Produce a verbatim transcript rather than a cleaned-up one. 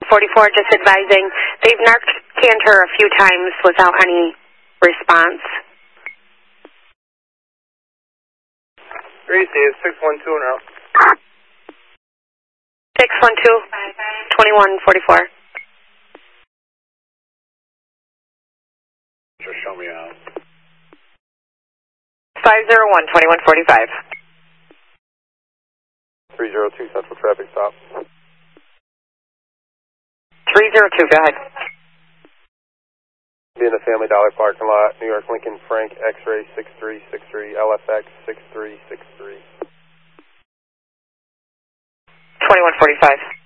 forty-four, just advising. They've narc-canned her a few times without any response. Gracie is six one two now. six one two, twenty-one forty-four. Just show me out. five zero one, twenty-one forty-five. three zero two Central Traffic Stop. three zero two, go ahead. Be in the Family Dollar parking lot, New York Lincoln Frank X-Ray six three six three, L F X six three six three. twenty-one forty-five.